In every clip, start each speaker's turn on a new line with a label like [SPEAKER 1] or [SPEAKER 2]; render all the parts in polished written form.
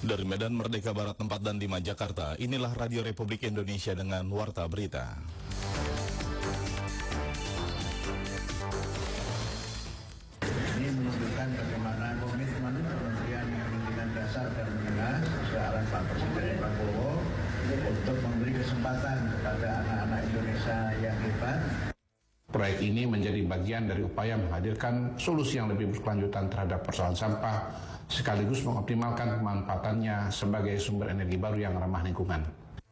[SPEAKER 1] Dari Medan Merdeka Barat 4 dan 5 Jakarta, inilah Radio Republik Indonesia dengan Warta Berita.
[SPEAKER 2] Ini menunjukkan bagaimana komitmen Kementerian Pendidikan Dasar dan Menengah sesuai arahan Pak Presiden Prabowo untuk memberi kesempatan kepada anak-anak Indonesia yang hebat.
[SPEAKER 3] Proyek ini menjadi bagian dari upaya menghadirkan solusi yang lebih berkelanjutan terhadap persoalan sampah, sekaligus mengoptimalkan pemanfaatannya sebagai sumber energi baru yang ramah lingkungan.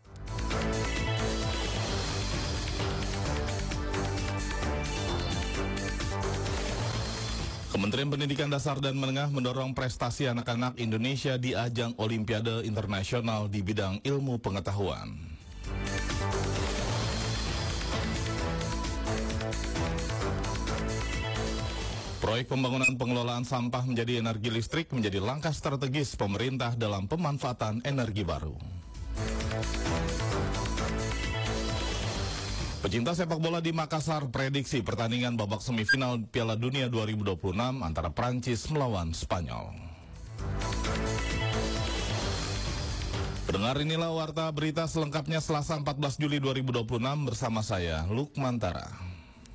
[SPEAKER 1] Kementerian Pendidikan Dasar dan Menengah mendorong prestasi anak-anak Indonesia di ajang Olimpiade Internasional di bidang ilmu pengetahuan. Proyek pembangunan pengelolaan sampah menjadi energi listrik menjadi langkah strategis pemerintah dalam pemanfaatan energi baru. Pecinta sepak bola di Makassar prediksi pertandingan babak semifinal Piala Dunia 2026 antara Prancis melawan Spanyol. Pendengar, inilah Warta Berita selengkapnya Selasa 14 Juli 2026 bersama saya, Lukman Tara.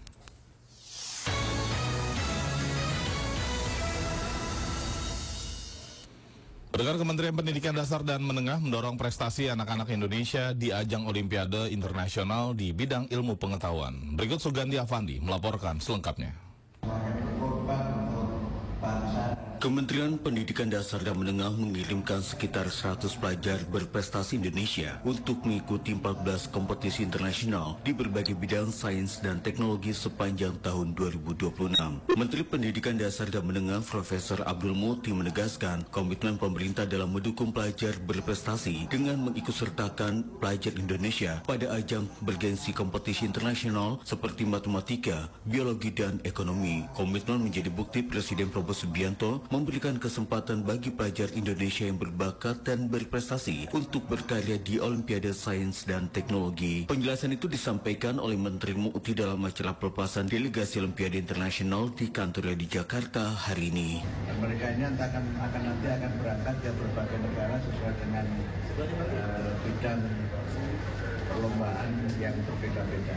[SPEAKER 1] Pendengar, Kementerian Pendidikan Dasar dan Menengah mendorong prestasi anak-anak Indonesia di ajang Olimpiade Internasional di bidang ilmu pengetahuan. Berikut Sugandi Afandi melaporkan selengkapnya.
[SPEAKER 4] Kementerian Pendidikan Dasar dan Menengah mengirimkan sekitar 100 pelajar berprestasi Indonesia untuk mengikuti 14 kompetisi internasional di berbagai bidang sains dan teknologi sepanjang tahun 2026. Menteri Pendidikan Dasar dan Menengah Profesor Abdul Muti menegaskan komitmen pemerintah dalam mendukung pelajar berprestasi dengan mengikutsertakan pelajar Indonesia pada ajang bergensi kompetisi internasional seperti matematika, biologi, dan ekonomi. Komitmen menjadi bukti Presiden Prabowo Subianto memberikan kesempatan bagi pelajar Indonesia yang berbakat dan berprestasi untuk berkarya di Olimpiade Sains dan Teknologi. Penjelasan itu disampaikan oleh Menteri Mu'ti dalam acara pelepasan delegasi Olimpiade Internasional di kantornya di Jakarta hari ini.
[SPEAKER 2] Mereka ini nanti akan berangkat ke berbagai negara sesuai dengan bidang perlombaan yang berbeda-beda.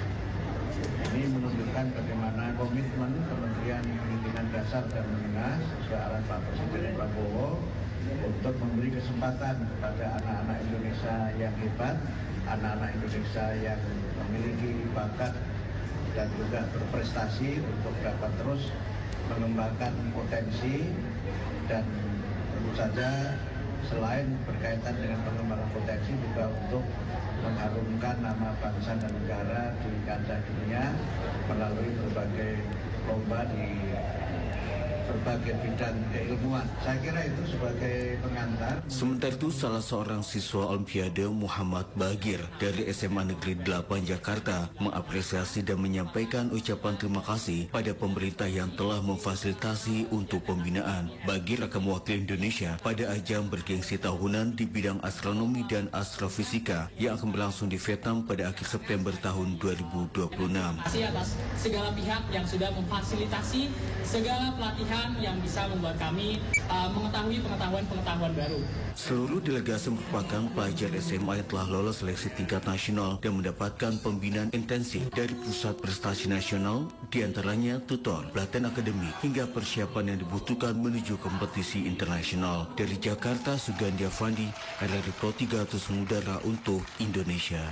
[SPEAKER 2] Ini menunjukkan bagaimana komitmen Kementerian Pendidikan Dasar dan Menengah sesuai arahan Pak Presiden Prabowo untuk memberi kesempatan kepada anak-anak Indonesia yang hebat, anak-anak Indonesia yang memiliki bakat dan juga berprestasi untuk dapat terus mengembangkan potensi dan tentu saja selain berkaitan dengan pengembangan potensi juga untuk mengharumkan nama bangsa dan negara di kancah dunia melalui berbagai lomba di berbagai bidang keilmuan. Saya kira itu sebagai pengantar.
[SPEAKER 4] Sementara itu, salah seorang siswa Olimpiade Muhammad Bagir dari SMA Negeri 8 Jakarta mengapresiasi dan menyampaikan ucapan terima kasih pada pemerintah yang telah memfasilitasi untuk pembinaan. Bagir akan mewakili Indonesia pada ajang bergengsi tahunan di bidang astronomi dan astrofisika yang akan berlangsung di Vietnam pada akhir September tahun 2026.
[SPEAKER 5] Terima kasih atas segala pihak yang sudah memfasilitasi segala pelatihan yang bisa membuat kami mengetahui pengetahuan-pengetahuan baru.
[SPEAKER 4] Seluruh delegasi merupakan pelajar SMA yang telah lolos seleksi tingkat nasional dan mendapatkan pembinaan intensif dari Pusat Prestasi Nasional, diantaranya tutor, pelatihan akademik, hingga persiapan yang dibutuhkan menuju kompetisi internasional. Dari Jakarta, Sugandi Afandi, RRI Pro 300 Mudara untuk Indonesia.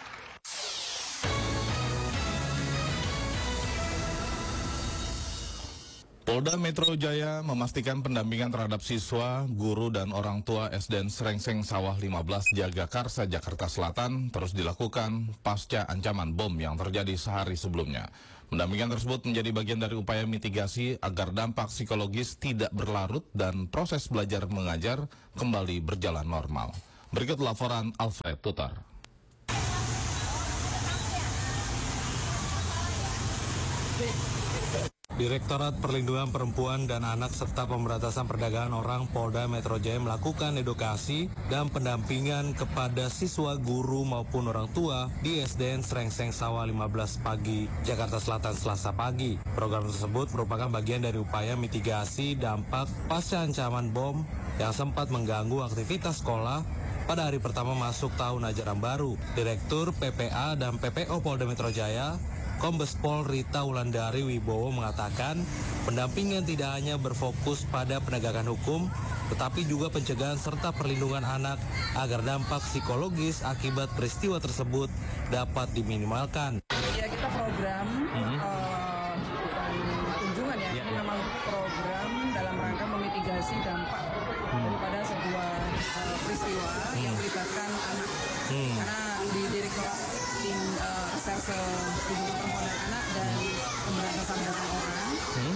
[SPEAKER 1] Polda Metro Jaya memastikan pendampingan terhadap siswa, guru, dan orang tua SDN Srengseng Sawah 15 Jagakarsa, Jakarta Selatan terus dilakukan pasca ancaman bom yang terjadi sehari sebelumnya. Pendampingan tersebut menjadi bagian dari upaya mitigasi agar dampak psikologis tidak berlarut dan proses belajar mengajar kembali berjalan normal. Berikut laporan Alfred Tutar.
[SPEAKER 6] Direktorat Perlindungan Perempuan dan Anak serta Pemberantasan Perdagangan Orang Polda Metro Jaya melakukan edukasi dan pendampingan kepada siswa, guru maupun orang tua di SDN Srengseng Sawah 15 Pagi, Jakarta Selatan Selasa pagi. Program tersebut merupakan bagian dari upaya mitigasi dampak pasca ancaman bom yang sempat mengganggu aktivitas sekolah pada hari pertama masuk tahun ajaran baru. Direktur PPA dan PPO Polda Metro Jaya, Kombes Pol Rita Wulandari Wibowo mengatakan pendampingan tidak hanya berfokus pada penegakan hukum, tetapi juga pencegahan serta perlindungan anak agar dampak psikologis akibat peristiwa tersebut dapat diminimalkan.
[SPEAKER 7] Ya, kita program kunjungan ya, ini memang program dalam rangka memitigasi dampak daripada sebuah peristiwa yang melibatkan anak. Karena di Direktorat Reserse Perlindungan Perempuan dan Anak dan Pemberantasan Perdagangan Orang,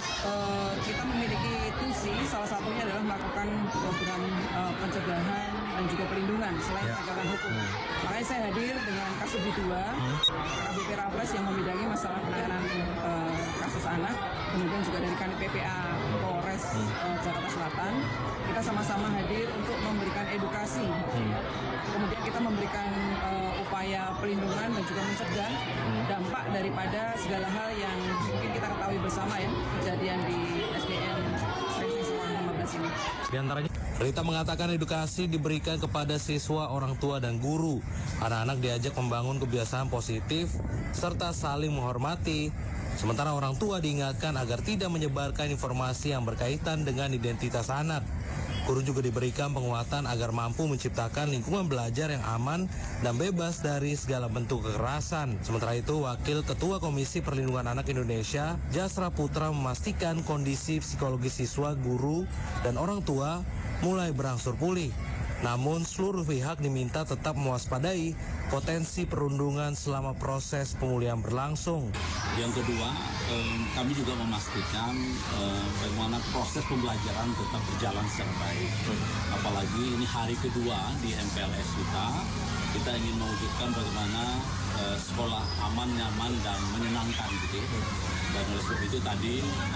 [SPEAKER 7] kita memiliki tusi, salah satunya adalah melakukan program pencegahan dan juga perlindungan selain penegakan hukum. Makanya saya hadir dengan Kasubdit 2, KBP Rapres yang membidangi masalah penanganan kasus anak, kemudian juga dari Kanit PPA Polres Jakarta Selatan. Kita sama-sama hadir untuk memberikan edukasi. Kemudian kita memberikan upaya perlindungan dan juga mencegah dampak daripada segala hal yang mungkin kita ketahui bersama ya, kejadian di SDN Srengseng Sawah 15 ini.
[SPEAKER 6] Di antaranya, Rita mengatakan edukasi diberikan kepada siswa, orang tua, dan guru. Anak-anak diajak membangun kebiasaan positif serta saling menghormati. Sementara orang tua diingatkan agar tidak menyebarkan informasi yang berkaitan dengan identitas anak. Guru juga diberikan penguatan agar mampu menciptakan lingkungan belajar yang aman dan bebas dari segala bentuk kekerasan. Sementara itu, Wakil Ketua Komisi Perlindungan Anak Indonesia, Jasra Putra, memastikan kondisi psikologis siswa, guru, dan orang tua mulai berangsur pulih. Namun, seluruh pihak diminta tetap mewaspadai potensi perundungan selama proses pemulihan berlangsung.
[SPEAKER 8] Yang kedua, kami juga memastikan bagaimana proses pembelajaran tetap berjalan secara baik. Apalagi ini hari kedua di MPLS kita ingin mewujudkan bagaimana sekolah aman, nyaman, dan menyenangkan gitu. Dan oleh sebab itu tadi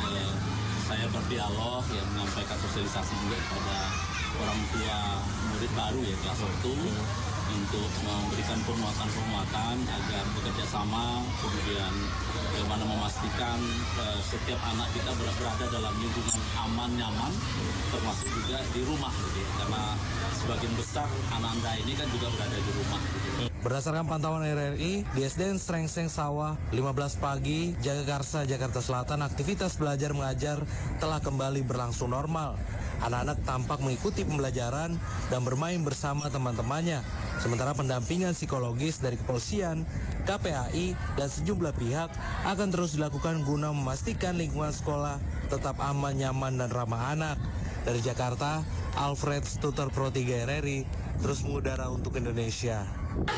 [SPEAKER 8] saya berdialog yang menyampaikan sosialisasi juga kepada orang tua murid baru ya kelas 1 untuk memberikan penguatan agar bekerja sama, kemudian bagaimana memastikan setiap anak kita berada dalam lingkungan aman, nyaman, termasuk juga di rumah gitu ya. Karena sebagian besar anak-anak ini kan juga berada di rumah gitu.
[SPEAKER 6] Berdasarkan pantauan RRI, di SDN Srengseng Sawah 15 Pagi, Jagakarsa, Jakarta Selatan, aktivitas belajar mengajar telah kembali berlangsung normal. Anak-anak tampak mengikuti pembelajaran dan bermain bersama teman-temannya. Sementara pendampingan psikologis dari kepolisian, KPAI, dan sejumlah pihak akan terus dilakukan guna memastikan lingkungan sekolah tetap aman, nyaman, dan ramah anak. Dari Jakarta, Alfred Stuter Pro 3 RRI, terus mengudara untuk Indonesia.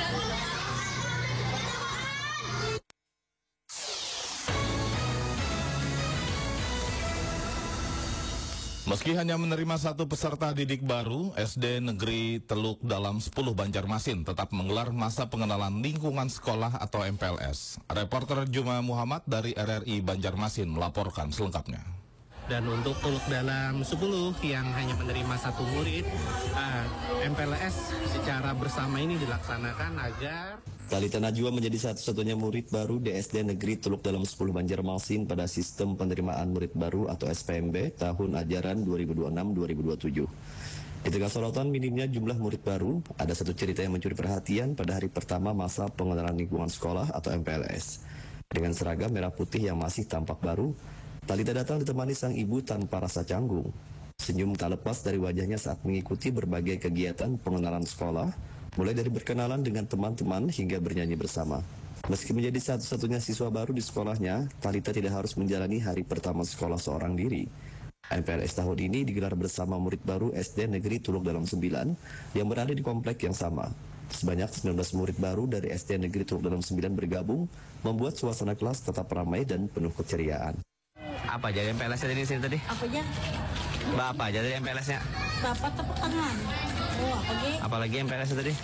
[SPEAKER 1] Meski hanya menerima satu peserta didik baru, SD Negeri Teluk Dalam 10 Banjarmasin tetap menggelar masa pengenalan lingkungan sekolah atau MPLS. Reporter Juma Muhammad dari RRI Banjarmasin melaporkan selengkapnya.
[SPEAKER 9] Dan untuk Teluk Dalam 10 yang hanya menerima satu murid, MPLS secara bersama ini dilaksanakan agar
[SPEAKER 10] Talita Najwa menjadi satu-satunya murid baru di SD Negeri Teluk Dalam 10 Banjarmasin pada sistem penerimaan murid baru atau SPMB tahun ajaran 2026-2027. Di tengah sorotan minimnya jumlah murid baru, ada satu cerita yang mencuri perhatian pada hari pertama masa pengenalan lingkungan sekolah atau MPLS. Dengan seragam merah putih yang masih tampak baru, Talita datang ditemani sang ibu tanpa rasa canggung. Senyum tak lepas dari wajahnya saat mengikuti berbagai kegiatan pengenalan sekolah, mulai dari berkenalan dengan teman-teman hingga bernyanyi bersama. Meski menjadi satu-satunya siswa baru di sekolahnya, Talita tidak harus menjalani hari pertama sekolah seorang diri. MPLS tahun ini digelar bersama murid baru SD Negeri Teluk Dalam 9 yang berada di komplek yang sama. Sebanyak 19 murid baru dari SD Negeri Teluk Dalam 9 bergabung, membuat suasana kelas tetap ramai dan penuh keceriaan.
[SPEAKER 9] apa jadi MPLS-nya di sini tadi?
[SPEAKER 11] Apa aja?
[SPEAKER 9] Apa aja dari MPLS-nya?
[SPEAKER 11] Bapak tepuk tangan. Oh, apa lagi?
[SPEAKER 9] Apalagi MPLS-nya tadi?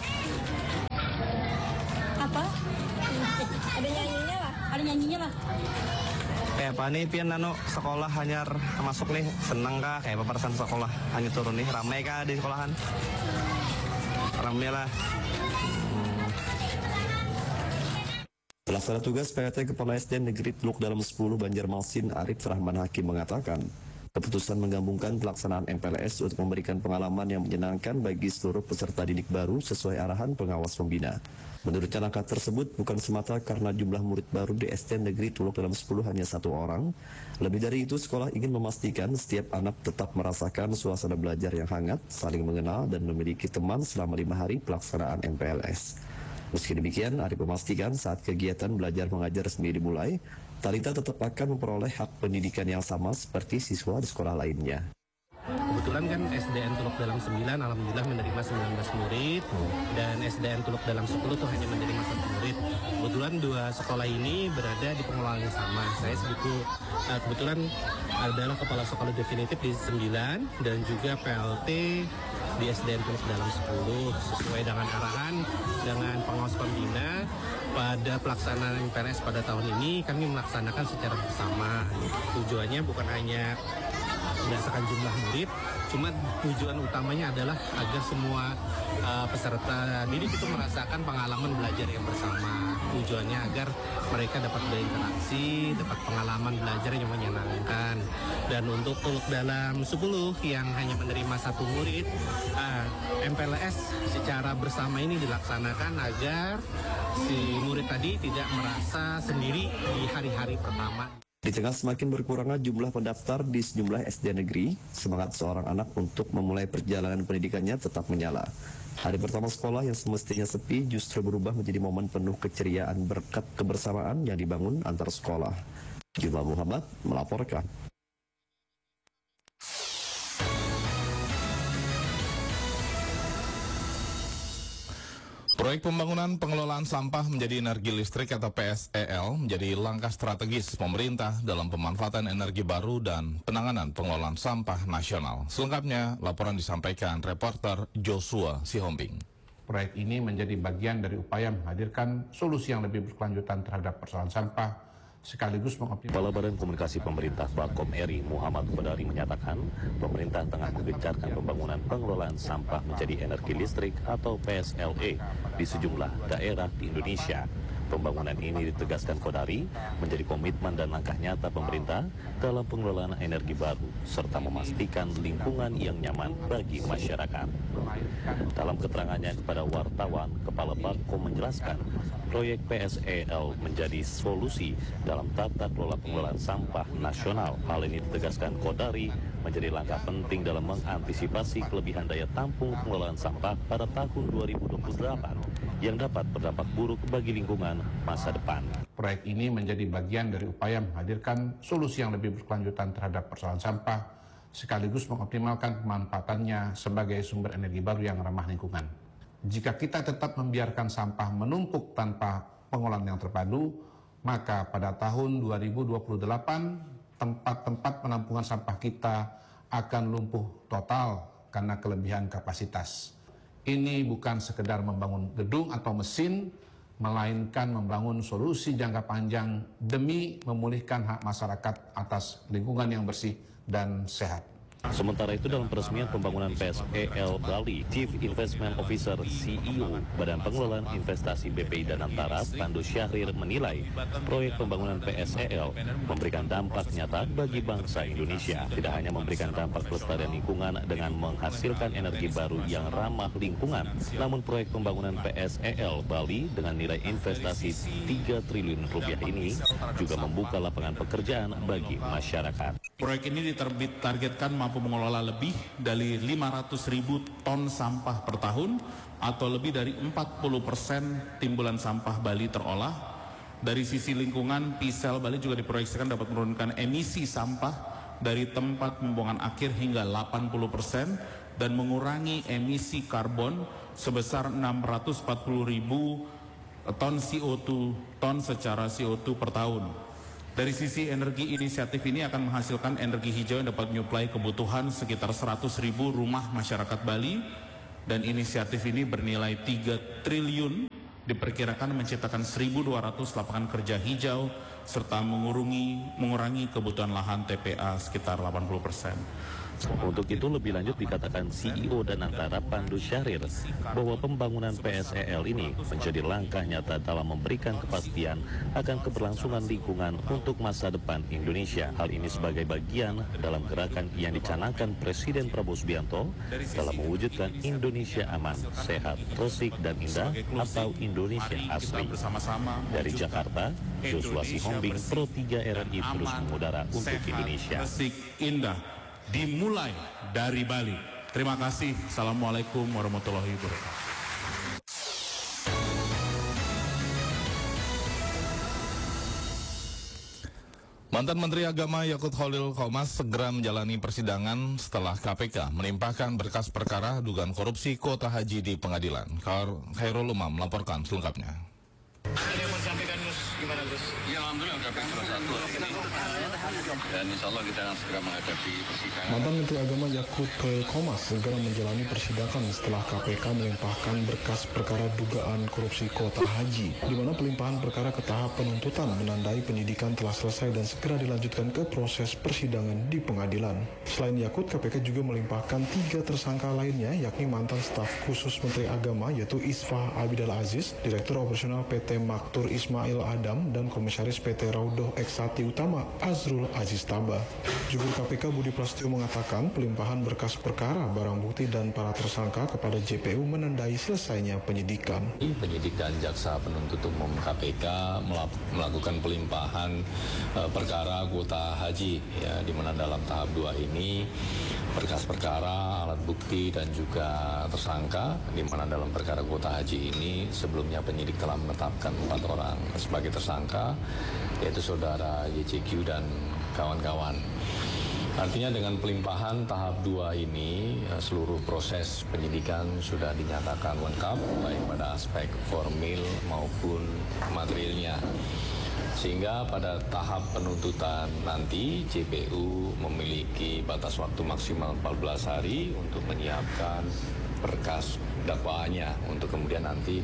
[SPEAKER 11] Apa? Ada nyanyinya lah. Ada nyanyinya lah.
[SPEAKER 9] Kayak apa nih pian sekolah hanyar masuk nih seneng kah kayak paparasan sekolah hanya turun nih ramai kah di sekolahan? Ramai lah.
[SPEAKER 10] Pelaksana tugas PLT Kepala SDN Negeri Teluk Dalam 10 Banjarmasin Arif Rahman Hakim mengatakan, keputusan menggabungkan pelaksanaan MPLS untuk memberikan pengalaman yang menyenangkan bagi seluruh peserta didik baru sesuai arahan pengawas pembina. Menurutnya langkah tersebut bukan semata karena jumlah murid baru di SDN Negeri Teluk Dalam 10 hanya 1 orang. Lebih dari itu, sekolah ingin memastikan setiap anak tetap merasakan suasana belajar yang hangat, saling mengenal, dan memiliki teman selama 5 hari pelaksanaan MPLS. Meski demikian, Arif memastikan saat kegiatan belajar mengajar resmi dimulai, Talita tetap akan memperoleh hak pendidikan yang sama seperti siswa di sekolah lainnya.
[SPEAKER 9] Kebetulan kan SDN Teluk Dalam 9 alhamdulillah menerima 19 murid dan SDN Teluk Dalam 10 tuh hanya menerima 1 murid. Kebetulan 2 sekolah ini berada di pengelolaan yang sama. Saya kebetulan adalah kepala sekolah definitif di 9 dan juga PLT di SDN Teluk Dalam 10 sesuai dengan arahan dengan pengawas pembina. Pada pelaksanaan MPLS pada tahun ini kami melaksanakan secara bersama. Tujuannya bukan hanya berdasarkan jumlah murid, cuma tujuan utamanya adalah agar semua peserta didik itu merasakan pengalaman belajar yang bersama. Tujuannya agar mereka dapat berinteraksi, dapat pengalaman belajar yang menyenangkan. Dan untuk Teluk Dalam 10 yang hanya menerima 1 murid, MPLS secara bersama ini dilaksanakan agar si murid tadi tidak merasa sendiri di hari-hari pertama.
[SPEAKER 10] Di tengah semakin berkurangnya jumlah pendaftar di sejumlah SD negeri, semangat seorang anak untuk memulai perjalanan pendidikannya tetap menyala. Hari pertama sekolah yang semestinya sepi justru berubah menjadi momen penuh keceriaan berkat kebersamaan yang dibangun antar sekolah. Juma Muhammad melaporkan.
[SPEAKER 1] Proyek pembangunan pengelolaan sampah menjadi energi listrik atau PSEL menjadi langkah strategis pemerintah dalam pemanfaatan energi baru dan penanganan pengelolaan sampah nasional. Selengkapnya, laporan disampaikan reporter Joshua Sihombing.
[SPEAKER 3] Proyek ini menjadi bagian dari upaya menghadirkan solusi yang lebih berkelanjutan terhadap persoalan sampah, sekaligus mengoptimalkan.
[SPEAKER 12] Kepala Badan Komunikasi Pemerintah Bakom RI Muhammad Kodari menyatakan pemerintah tengah menggencarkan pembangunan pengelolaan sampah menjadi energi listrik atau PSLE di sejumlah daerah di Indonesia. Pembangunan ini ditegaskan Kodari menjadi komitmen dan langkah nyata pemerintah dalam pengelolaan energi baru serta memastikan lingkungan yang nyaman bagi masyarakat. Dalam keterangannya kepada wartawan, Kepala Bakom menjelaskan proyek PSEL menjadi solusi dalam tata kelola pengelolaan sampah nasional. Hal ini ditegaskan Kodari menjadi langkah penting dalam mengantisipasi kelebihan daya tampung pengelolaan sampah pada tahun 2028 yang dapat berdampak buruk bagi lingkungan masa depan.
[SPEAKER 3] Proyek ini menjadi bagian dari upaya menghadirkan solusi yang lebih berkelanjutan terhadap persoalan sampah, sekaligus mengoptimalkan pemanfaatannya sebagai sumber energi baru yang ramah lingkungan. Jika kita tetap membiarkan sampah menumpuk tanpa pengolahan yang terpadu, maka pada tahun 2028 tempat-tempat penampungan sampah kita akan lumpuh total karena kelebihan kapasitas. Ini bukan sekedar membangun gedung atau mesin, melainkan membangun solusi jangka panjang demi memulihkan hak masyarakat atas lingkungan yang bersih dan sehat.
[SPEAKER 12] Sementara itu dalam peresmian pembangunan PSEL Bali, Chief Investment Officer CEO Badan Pengelolaan Investasi BPI Danantara, Pandu Syahrir menilai proyek pembangunan PSEL memberikan dampak nyata bagi bangsa Indonesia. Tidak hanya memberikan dampak pelestarian lingkungan dengan menghasilkan energi baru yang ramah lingkungan, namun proyek pembangunan PSEL Bali dengan nilai investasi 3 triliun rupiah ini juga membuka lapangan pekerjaan bagi masyarakat.
[SPEAKER 13] Proyek ini ditargetkan mampu mengelola lebih dari 500.000 ton sampah per tahun atau lebih dari 40% timbulan sampah Bali terolah. Dari sisi lingkungan, PSEL Bali juga diproyeksikan dapat menurunkan emisi sampah dari tempat pembuangan akhir hingga 80% dan mengurangi emisi karbon sebesar 640.000 ton CO2 secara CO2 per tahun. Dari sisi energi, inisiatif ini akan menghasilkan energi hijau yang dapat menyuplai kebutuhan sekitar 100.000 rumah masyarakat Bali, dan inisiatif ini bernilai 3 triliun diperkirakan menciptakan 1.200 lapangan kerja hijau serta mengurangi kebutuhan lahan TPA sekitar 80%.
[SPEAKER 12] Untuk itu lebih lanjut dikatakan CEO Danantara Pandu Syahrir bahwa pembangunan PSEL ini menjadi langkah nyata dalam memberikan kepastian akan keberlangsungan lingkungan untuk masa depan Indonesia. Hal ini sebagai bagian dalam gerakan yang dicanangkan Presiden Prabowo Subianto dalam mewujudkan Indonesia aman, sehat, resik dan indah atau Indonesia asli. Dari Jakarta, Joshua Sihombing, Pro 3 RRI terus mengudara untuk Indonesia.
[SPEAKER 13] Resik, indah, dimulai dari Bali. Terima kasih. Assalamualaikum warahmatullahi wabarakatuh.
[SPEAKER 1] Mantan Menteri Agama Yakut Khalil Qomas segera menjalani persidangan setelah KPK melimpahkan berkas perkara dugaan korupsi kuota haji di pengadilan. Khairul Umam melaporkan selengkapnya.
[SPEAKER 14] Ada yang mau disampaikan Gus, gimana Gus? Ya alhamdulillah udah salah satu dan insya Allah kita akan segera menghadapi persidangan.
[SPEAKER 15] Mantan Menteri Agama Yakut Khalil Qomas segera menjalani persidangan setelah KPK melimpahkan berkas perkara dugaan korupsi kuota haji, di mana pelimpahan perkara ke tahap penuntutan menandai penyidikan telah selesai dan segera dilanjutkan ke proses persidangan di pengadilan. Selain Yakut, KPK juga melimpahkan 3 tersangka lainnya, yakni mantan staf khusus Menteri Agama yaitu Isfah Abidal Aziz, Direktur Operasional PT Maktur Ismail Adam, dan Komisaris PT Raudoh Eksati Utama Azrul Aziz Taba. Jubir KPK Budi Prasetyo mengatakan pelimpahan berkas perkara, barang bukti dan para tersangka kepada JPU menandai selesainya penyidikan.
[SPEAKER 16] Penyidikan jaksa penuntut umum KPK melakukan pelimpahan perkara kuota haji, ya, di mana dalam tahap 2 ini berkas perkara, alat bukti dan juga tersangka, di mana dalam perkara kuota haji ini sebelumnya penyidik telah menetapkan 4 orang sebagai tersangka, yaitu saudara YCQ dan kawan-kawan. Artinya dengan pelimpahan tahap 2 ini seluruh proses penyidikan sudah dinyatakan lengkap baik pada aspek formil maupun materialnya. Sehingga pada tahap penuntutan nanti JPU memiliki batas waktu maksimal 14 hari untuk menyiapkan berkas dakwaannya untuk kemudian nanti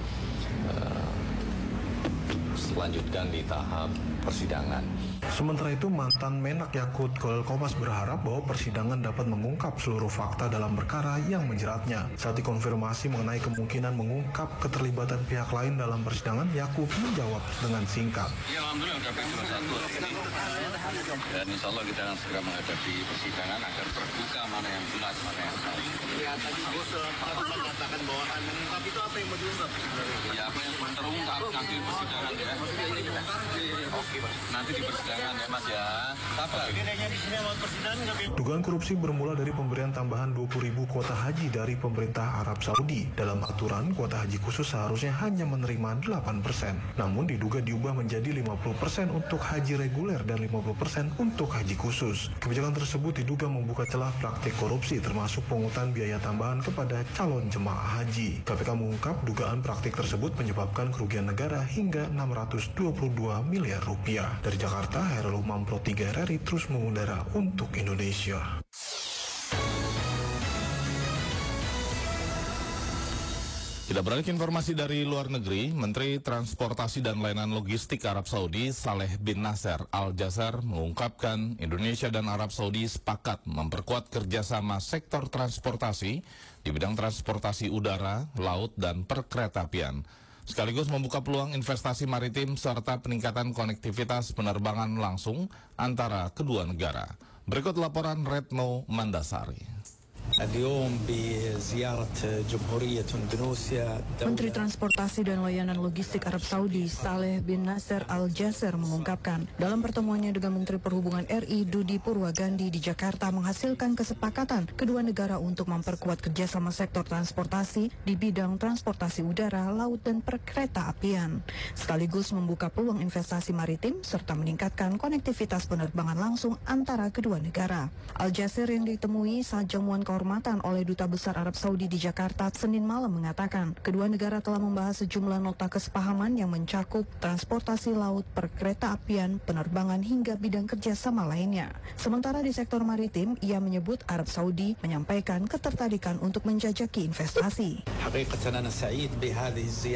[SPEAKER 16] dilanjutkan di tahap persidangan.
[SPEAKER 15] Sementara itu, mantan Menak Yakut Khalil Qomas berharap bahwa persidangan dapat mengungkap seluruh fakta dalam perkara yang menjeratnya. Saat dikonfirmasi mengenai kemungkinan mengungkap keterlibatan pihak lain dalam persidangan, Yakut menjawab dengan singkat.
[SPEAKER 14] Ya alhamdulillah udah salah satu dan insya Allah kita akan segera menghadapi persidangan agar terbuka mana yang jelas, mana yang salah. Ya tadi Gus mengatakan bahwa akan mengungkap itu apa yang mau diungkap? Ya apa yang terungkap nanti di persidangan ya. Oke, nanti di persidangan ya Mas ya. Sabar.
[SPEAKER 15] Dugaan korupsi bermula dari pemberian tambahan 20.000 kuota haji dari pemerintah Arab Saudi. Dalam aturan, kuota haji khusus seharusnya hanya menerima 8%. Namun diduga diubah menjadi 50% untuk haji reguler dan 50% untuk haji khusus. Kebijakan tersebut diduga membuka celah praktik korupsi termasuk pungutan biaya tambahan kepada calon jemaah haji. KPK mengungkap dugaan praktik tersebut menyebabkan kerugian negara hingga 622 miliar rupiah. Dari Jakarta, Khairul Umam, Pro 3 RRI terus mengudara untuk Indonesia.
[SPEAKER 1] Kita beralih ke informasi dari luar negeri. Menteri Transportasi dan Layanan Logistik Arab Saudi, Saleh bin Nasser Al Jaser, mengungkapkan Indonesia dan Arab Saudi sepakat memperkuat kerjasama sektor transportasi di bidang transportasi udara, laut, dan perkeretaapian, sekaligus membuka peluang investasi maritim serta peningkatan konektivitas penerbangan langsung antara kedua negara. Berikut laporan Retno Mandasari.
[SPEAKER 17] Menteri Transportasi dan Layanan Logistik Arab Saudi, Saleh bin Nasser Al Jaser, mengungkapkan dalam pertemuannya dengan Menteri Perhubungan RI Dudi Purwagandi di Jakarta menghasilkan kesepakatan kedua negara untuk memperkuat kerjasama sektor transportasi di bidang transportasi udara, laut, dan perkeretaapian, sekaligus membuka peluang investasi maritim serta meningkatkan konektivitas penerbangan langsung antara kedua negara. Al Jaser yang ditemui saat jamuan kehormatan oleh Duta Besar Arab Saudi di Jakarta Senin malam mengatakan kedua negara telah membahas sejumlah nota kesepahaman yang mencakup transportasi laut, perkeretaapian, penerbangan hingga bidang kerjasama lainnya. Sementara di sektor maritim, ia menyebut Arab Saudi menyampaikan ketertarikan untuk menjajaki investasi.
[SPEAKER 18] Saya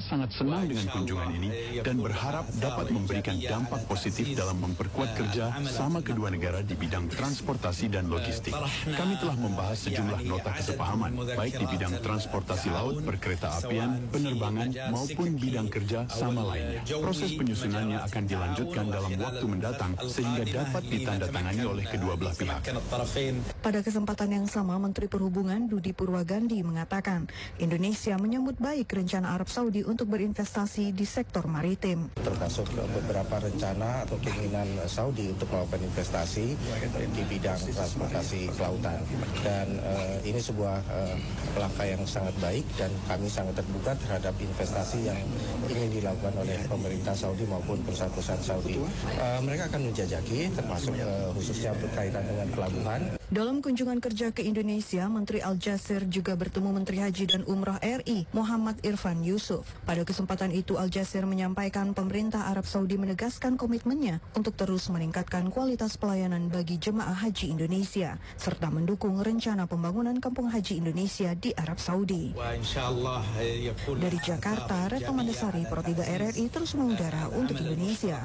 [SPEAKER 18] sangat senang dengan kunjungan ini dan berharap dapat memberikan dampak positif dalam memperkuat kerja sama kedua negara di bidang transportasi dan logistik. Kami telah membahas sejumlah nota kesepahaman, baik di bidang transportasi laut, perkereta apian, penerbangan, maupun bidang kerja sama lainnya. Proses penyusunannya akan dilanjutkan dalam waktu mendatang sehingga dapat ditandatangani oleh kedua belah pihak.
[SPEAKER 17] Pada kesempatan yang sama, Menteri Perhubungan Budi Purwagandi mengatakan Indonesia menyambut baik rencana Arab Saudi untuk berinvestasi di sektor maritim.
[SPEAKER 19] Termasuk beberapa rencana atau keinginan Saudi untuk melakukan investasi di bidang transportasi kelautan. Dan ini sebuah langkah yang sangat baik dan kami sangat terbuka terhadap investasi yang ingin dilakukan oleh pemerintah Saudi maupun perusahaan-perusahaan Saudi. Mereka akan menjajaki termasuk khususnya berkaitan dengan pelabuhan.
[SPEAKER 17] Dalam kunjungan kerja ke Indonesia, Menteri Al-Jasir juga bertemu Menteri Haji dan Umrah RI, Muhammad Irfan Yusuf. Pada kesempatan itu, Al-Jasir menyampaikan pemerintah Arab Saudi menegaskan komitmennya untuk terus meningkatkan kualitas pelayanan bagi jemaah haji Indonesia, serta mendukung rencana pembangunan kampung haji Indonesia di Arab Saudi. Dari Jakarta, Retno Mandasari, Pro 3 RRI terus mengudara untuk Indonesia.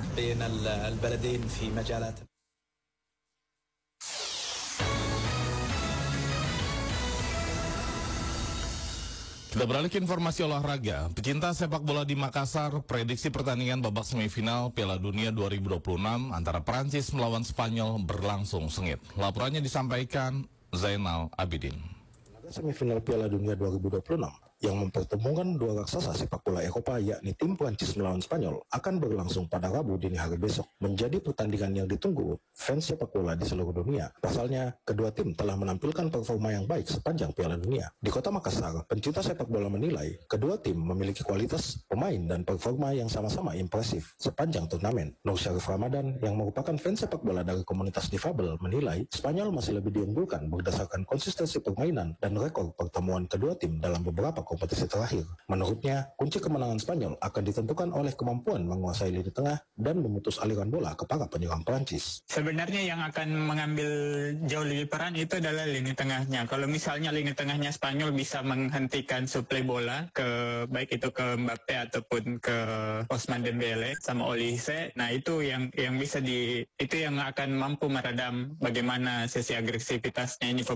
[SPEAKER 1] Kita beralih ke informasi olahraga. Pecinta sepak bola di Makassar prediksi pertandingan babak semifinal Piala Dunia 2026 antara Prancis melawan Spanyol berlangsung sengit. Laporannya disampaikan Zainal Abidin.
[SPEAKER 20] Semifinal Piala Dunia 2026 yang mempertemukan dua raksasa sepak bola Eropa yakni tim Prancis melawan Spanyol akan berlangsung pada Rabu dini hari besok, menjadi pertandingan yang ditunggu fans sepak bola di seluruh dunia. Pasalnya, kedua tim telah menampilkan performa yang baik sepanjang Piala Dunia. Di kota Makassar, pencinta sepak bola menilai kedua tim memiliki kualitas pemain dan performa yang sama-sama impresif sepanjang turnamen. Nur Syarif Ramadan yang merupakan fans sepak bola dari komunitas difabel menilai Spanyol masih lebih diunggulkan berdasarkan konsistensi permainan dan rekor pertemuan kedua tim dalam beberapa kompetisi terakhir. Menurutnya, kunci kemenangan Spanyol akan ditentukan oleh kemampuan menguasai lini tengah dan memutus aliran bola ke para penyerang Prancis.
[SPEAKER 21] Sebenarnya yang akan mengambil jauh lebih peran itu adalah lini tengahnya. Kalau misalnya lini tengahnya Spanyol bisa menghentikan suplai bola baik itu ke Mbappe ataupun ke Ousmane Dembele sama Olise, nah itu yang bisa itu yang akan mampu meredam bagaimana sisi agresivitasnya ini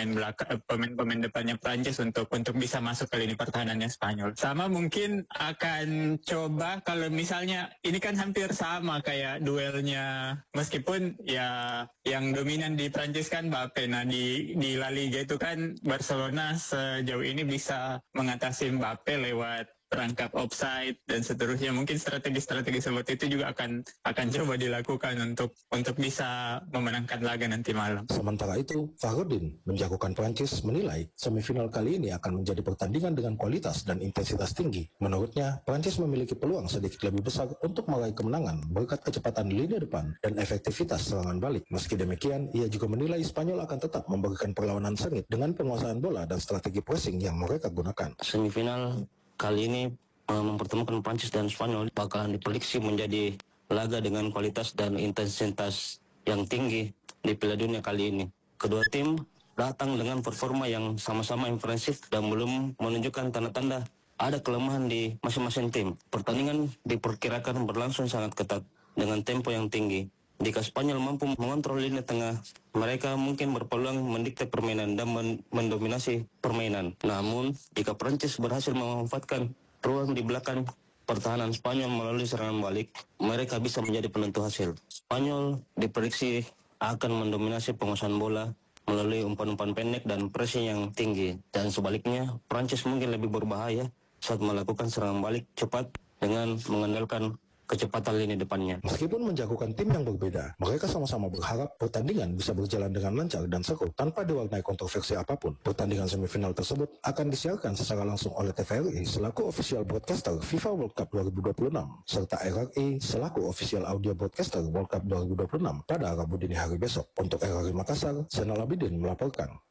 [SPEAKER 21] pemain depannya Prancis untuk bisa masuk ke lini pertahanannya Spanyol. Sama mungkin akan coba kalau misalnya ini kan hampir sama kayak duelnya, meskipun ya yang dominan di Prancis kan Mbappe. Nah di La Liga itu kan Barcelona sejauh ini bisa mengatasi Mbappe lewat perangkap offside dan seterusnya. Mungkin strategi-strategi seperti itu juga akan coba dilakukan untuk bisa memenangkan laga nanti malam.
[SPEAKER 20] Sementara itu, Fahrudin menjagokan Prancis menilai semifinal kali ini akan menjadi pertandingan dengan kualitas dan intensitas tinggi. Menurutnya, Prancis memiliki peluang sedikit lebih besar untuk meraih kemenangan berkat kecepatan lini depan dan efektivitas serangan balik. Meski demikian, ia juga menilai Spanyol akan tetap memberikan perlawanan sengit dengan penguasaan bola dan strategi pressing yang mereka gunakan.
[SPEAKER 22] Semifinal kali ini mempertemukan Prancis dan Spanyol bakalan diprediksi menjadi laga dengan kualitas dan intensitas yang tinggi di Piala Dunia kali ini. Kedua tim datang dengan performa yang sama-sama impresif dan belum menunjukkan tanda-tanda ada kelemahan di masing-masing tim. Pertandingan diperkirakan berlangsung sangat ketat dengan tempo yang tinggi. Jika Spanyol mampu mengontrol lini tengah, mereka mungkin berpeluang mendikte permainan dan mendominasi permainan. Namun, jika Prancis berhasil memanfaatkan ruang di belakang pertahanan Spanyol melalui serangan balik, mereka bisa menjadi penentu hasil. Spanyol diprediksi akan mendominasi penguasaan bola melalui umpan-umpan pendek dan pressing yang tinggi. Dan sebaliknya, Prancis mungkin lebih berbahaya saat melakukan serangan balik cepat dengan mengandalkan kecepatan lini depannya.
[SPEAKER 20] Meskipun menjagokan tim yang berbeda, mereka sama-sama berharap pertandingan bisa berjalan dengan lancar dan seru tanpa diwarnai kontroversi apapun. Pertandingan semifinal tersebut akan disiarkan secara langsung oleh TVRI selaku official broadcaster FIFA World Cup 2026, serta RRI selaku official audio broadcaster World Cup 2026 pada Rabu dini hari besok. Untuk RRI Makassar, Zainal Abidin melaporkan.